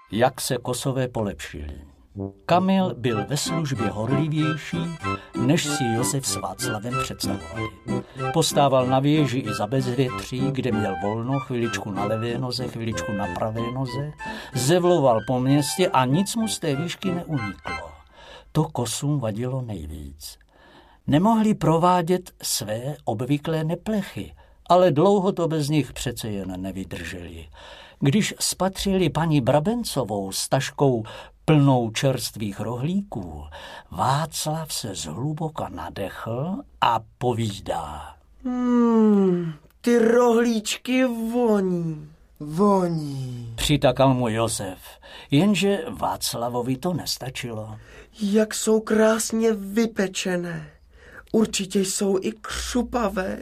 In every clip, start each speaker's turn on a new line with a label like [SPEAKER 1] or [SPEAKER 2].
[SPEAKER 1] jak se Kosové polepšili. Kamil byl ve službě horlivější, než si Josef s Václavem představovali. Postával na věži i za bezvětří, kde měl volno, chviličku na levé noze, chviličku na pravé noze, zevloval po městě a nic mu z té výšky neuniklo. To Kosům vadilo nejvíc. Nemohli provádět své obvyklé neplechy, ale dlouho to bez nich přece jen nevydrželi. Když spatřili paní Brabencovou s taškou plnou čerstvých rohlíků, Václav se zhluboka nadechl a povídá.
[SPEAKER 2] Ty rohlíčky voní.
[SPEAKER 1] Přitakal mu Josef, jenže Václavovi to nestačilo.
[SPEAKER 2] Jak jsou krásně vypečené. Určitě jsou i křupavé.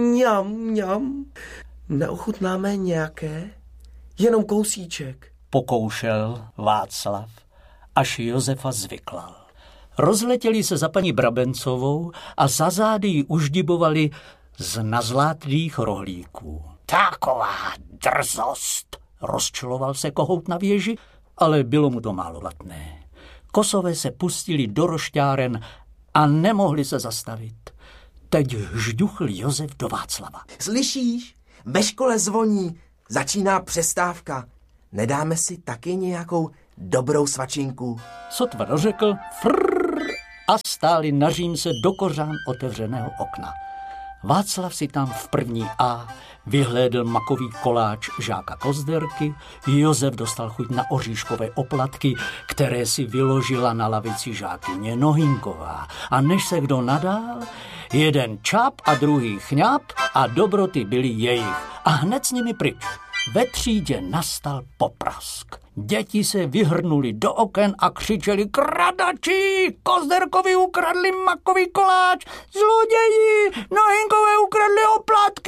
[SPEAKER 2] Mňam. Neochutnáme nějaké? Jenom kousíček.
[SPEAKER 1] Pokoušel Václav, až Josefa zvyklal. Rozletěli se za paní Brabencovou a za zády ji uždibovali z nazlátlých rohlíků. Taková drzost, rozčiloval se kohout na věži, ale bylo mu to málo latné. Kosové se pustili do rošťáren a nemohli se zastavit. Teď žduchl Josef do Václava.
[SPEAKER 3] Slyšíš? Ve škole zvoní. Začíná přestávka. Nedáme si taky nějakou dobrou svačinku?
[SPEAKER 1] Sotva dořekl frrr a stáli na římse do kořán otevřeného okna. Václav si tam v první A vyhlédl makový koláč žáka Kozderky, Josef dostal chuť na oříškové oplatky, které si vyložila na lavici žákyně Nohinková. A než se kdo nadál, jeden čáp a druhý chňáp a dobroty byly jejich. A hned s nimi pryč. Ve třídě nastal poprask. Děti se vyhrnuli do oken a křičeli: Kradači! Kozderkovi ukradli makový koláč! Zloději! Nohinkové ukradli oplatky!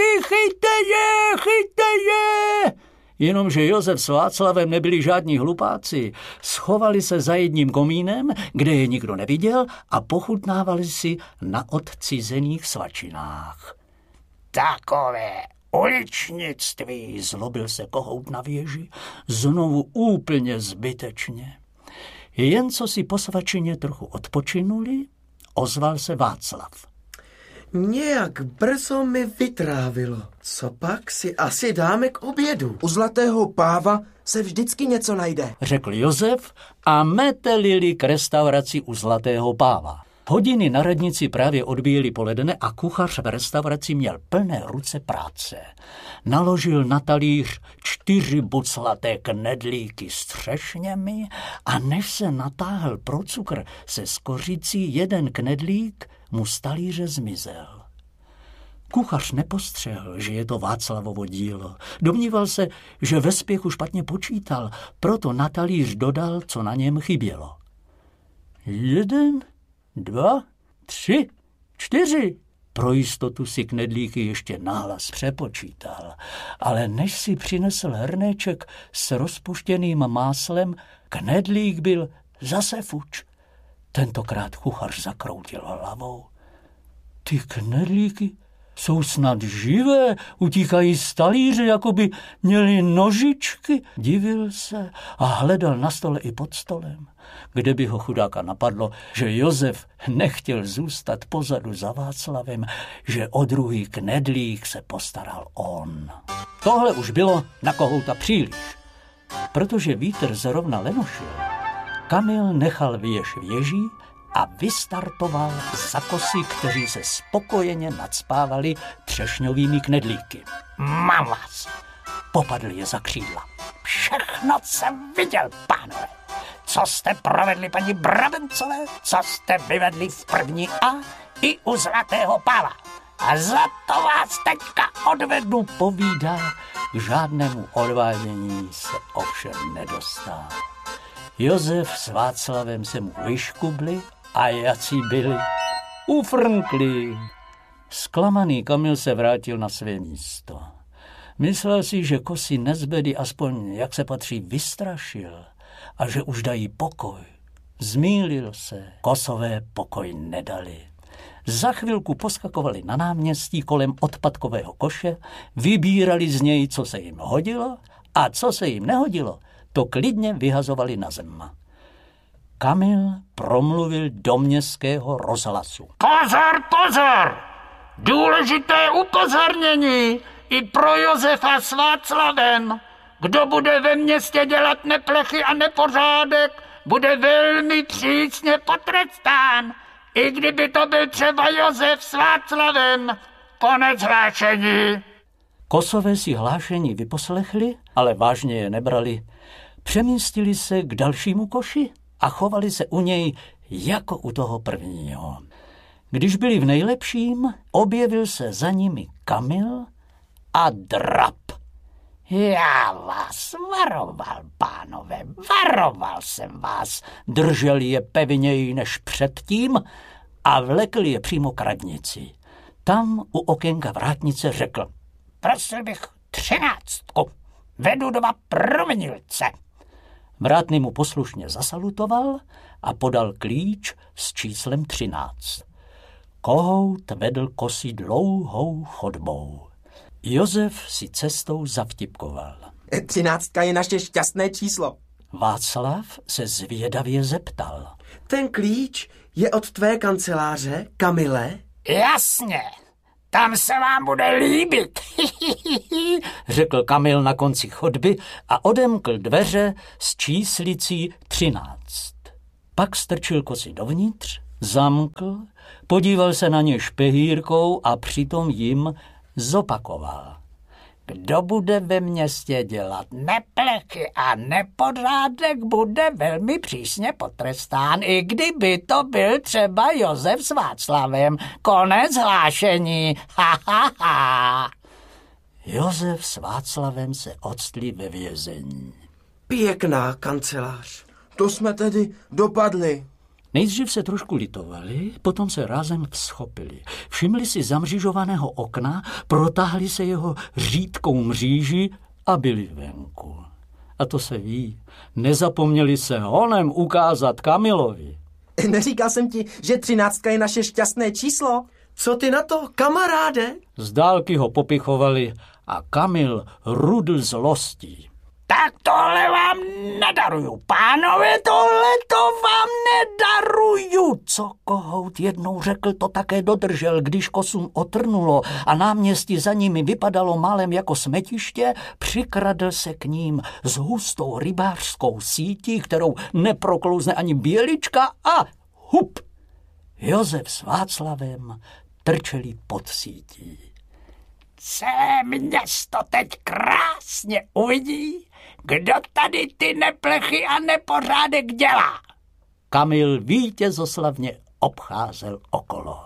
[SPEAKER 1] Chyťte je! Jenomže Josef s Václavem nebyli žádní hlupáci. Schovali se za jedním komínem, kde je nikdo neviděl, a pochutnávali si na odcizených svačinách. Takové uličnictví, zlobil se kohout na věži, znovu úplně zbytečně. Jen co si po svačině trochu odpočinuli, ozval se Václav.
[SPEAKER 2] Nějak brzo mi vytrávilo. Co pak si asi dáme k obědu?
[SPEAKER 3] U Zlatého páva se vždycky něco najde,
[SPEAKER 1] řekl Josef a metelili k restauraci u Zlatého páva. Hodiny na radnici právě odbíjely poledne a kuchař v restauraci měl plné ruce práce. Naložil na talíř 4 buclaté knedlíky s třešněmi a než se natáhl pro cukr se skořicí, jeden knedlík mu z talíře zmizel. Kuchař nepostřehl, že je to Václavovo dílo. Domníval se, že ve spěchu špatně počítal, proto na talíř dodal, co na něm chybělo. 1, 2, 3, 4. Pro jistotu si knedlíky ještě nahlas přepočítal, ale než si přinesl hrnéček s rozpuštěným máslem, knedlík byl zase fuč. Tentokrát kuchař zakroutil hlavou. Ty knedlíky jsou snad živé, utíkají z talíře, jako by měli nožičky. Divil se a hledal na stole i pod stolem. Kde by ho chudáka napadlo, že Josef nechtěl zůstat pozadu za Václavem, že o druhý knedlík se postaral on. Tohle už bylo na kohouta příliš. Protože vítr zrovna lenošil, Kamil nechal věž věží a vystartoval za Kosy, kteří se spokojeně nadspávali třešňovými knedlíky. Mám vás! Popadl je za křídla. Všechno jsem viděl, pánové. Co jste provedli paní Brabencové, co jste vyvedli v první A i u Zlatého páva. A za to vás teďka odvedu, povídá. K žádnému odvádění se ovšem nedostal. Josef s Václavem se mu vyškubli a jací byli, ufrnkli. Zklamaný Kamil se vrátil na své místo. Myslel si, že Kosy Nezbedy aspoň, jak se patří, vystrašil a že už dají pokoj. Zmýlil se, Kosové pokoj nedali. Za chvilku poskakovali na náměstí kolem odpadkového koše, vybírali z něj, co se jim hodilo, a co se jim nehodilo, to klidně vyhazovali na zem. Kamil promluvil do městského rozhlasu.
[SPEAKER 4] Pozor, pozor! Důležité upozornění i pro Josefa s Václavem. Kdo bude ve městě dělat neplechy a nepořádek, bude velmi přísně potrestán. I kdyby to byl třeba Josef s Václavem. Konec hlášení.
[SPEAKER 1] Kosové si hlášení vyposlechli, ale vážně je nebrali. Přemístili se k dalšímu koši a chovali se u něj jako u toho prvního. Když byli v nejlepším, objevil se za nimi Kamil a drap. Já vás varoval, pánové, varoval jsem vás. Držel je pevněji než předtím a vlekl je přímo k radnici. Tam u okénka vrátnice řekl:
[SPEAKER 4] Prosil bych 13. Vedu 2 proměnilce.
[SPEAKER 1] Vrátný mu poslušně zasalutoval a podal klíč s číslem 13. Kohout vedl kosy dlouhou chodbou. Josef si cestou zavtipkoval.
[SPEAKER 3] 13 je naše šťastné číslo.
[SPEAKER 1] Václav se zvědavě zeptal.
[SPEAKER 2] Ten klíč je od tvé kanceláře, Kamile?
[SPEAKER 4] Jasně, tam se vám bude líbit,
[SPEAKER 1] řekl Kamil na konci chodby a odemkl dveře s číslicí 13. Pak strčil kosi dovnitř, zamkl, podíval se na ně špehírkou a přitom jim zopakoval.
[SPEAKER 4] Kdo bude ve městě dělat neplechy a nepořádek, bude velmi přísně potrestán, i kdyby to byl třeba Josef s Václavem. Konec hlášení. Ha, ha, ha.
[SPEAKER 1] Josef s Václavem se octli ve vězení.
[SPEAKER 2] Pěkná kancelář.
[SPEAKER 3] To jsme tedy dopadli.
[SPEAKER 1] Nejdřív se trošku litovali, potom se rázem vzchopili. Všimli si zamřížovaného okna, protáhli se jeho řídkou mříži a byli venku. A to se ví, nezapomněli se honem ukázat Kamilovi.
[SPEAKER 3] Neříkal jsem ti, že 13 je naše šťastné číslo?
[SPEAKER 2] Co ty na to, kamaráde?
[SPEAKER 1] Z dálky ho popichovali a Kamil rudl zlostí.
[SPEAKER 4] Tak tohle vám nedaruju, pánové, tohle to vám nedaruju.
[SPEAKER 1] Co Kohout jednou řekl, to také dodržel. Když kosům otrnulo a náměstí za nimi vypadalo málem jako smetiště, přikradl se k ním s hustou rybářskou sítí, kterou neproklouzne ani bělička a hup! Josef s Václavem trčeli pod sítí.
[SPEAKER 4] Celé město teď krásně uvidí, kdo tady ty neplechy a nepořádek dělá.
[SPEAKER 1] Kamil vítězoslavně obcházel okolo.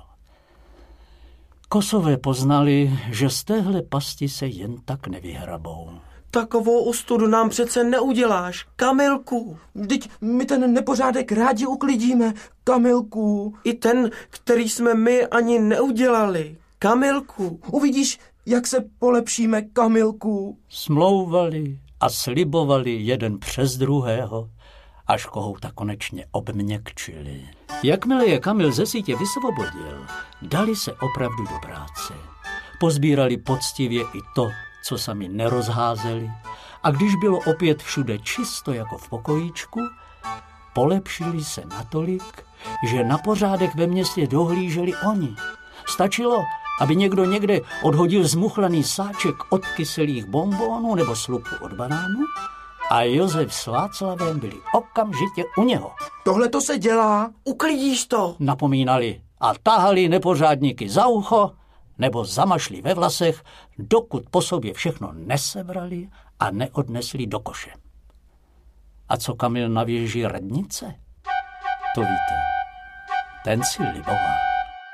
[SPEAKER 1] Kosové poznali, že z téhle pasti se jen tak nevyhrabou.
[SPEAKER 2] Takovou ostudu nám přece neuděláš, Kamilku.
[SPEAKER 3] Vždyť my ten nepořádek rádi uklidíme, Kamilku.
[SPEAKER 2] I ten, který jsme my ani neudělali, Kamilku.
[SPEAKER 3] Uvidíš, jak se polepšíme, Kamilku.
[SPEAKER 1] Smlouvali a slibovali jeden přes druhého, až Kohouta konečně obměkčili. Jakmile je Kamil ze sítě vysvobodil, dali se opravdu do práce. Pozbírali poctivě i to, co sami nerozházeli, a když bylo opět všude čisto jako v pokojíčku, polepšili se natolik, že na pořádek ve městě dohlíželi oni. Stačilo, aby někdo někde odhodil zmuchlaný sáček od kyselých bonbónů nebo slupku od banánu a Josef s Václavem byli okamžitě u něho.
[SPEAKER 3] Tohle to se dělá.
[SPEAKER 2] Uklidíš to,
[SPEAKER 1] napomínali a tahali nepořádníky za ucho nebo zamašli ve vlasech, dokud po sobě všechno nesebrali a neodnesli do koše. A co Kamil na věži radnice? To víte, ten si liboval.